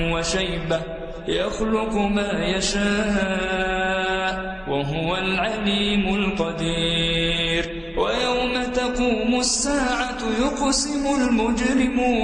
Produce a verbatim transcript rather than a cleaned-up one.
وشيبة يخلق ما يشاء وهو العليم القدير. ويوم تقوم الساعة يقسم المجرمون